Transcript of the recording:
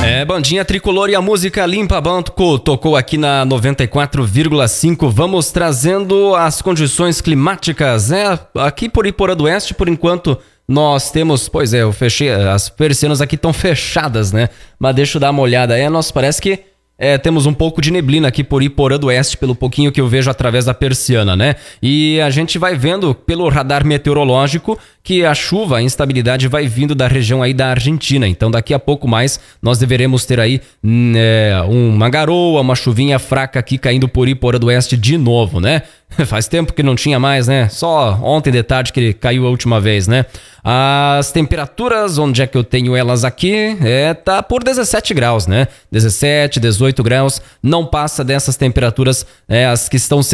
Bandinha Tricolor e a música Limpa Banco tocou aqui na 94,5. Vamos trazendo as condições climáticas, né? Aqui por Iporã do Oeste, por enquanto, nós temos... Pois é, eu fechei, as persianas aqui estão fechadas, né? Mas deixa eu dar uma olhada aí, nós parece que temos um pouco de neblina aqui por Iporã do Oeste, pelo pouquinho que eu vejo através da persiana, né? E a gente vai vendo pelo radar meteorológico que a chuva, a instabilidade vai vindo da região aí da Argentina. Então daqui a pouco mais nós deveremos ter aí uma garoa, uma chuvinha fraca aqui caindo por Iporã do Oeste de novo, né? Faz tempo que não tinha mais, né? Só ontem de tarde que caiu a última vez, né? As temperaturas, onde é que eu tenho elas aqui? Tá por 17 graus, né? 17, 18 graus, não passa dessas temperaturas, as que estão sendo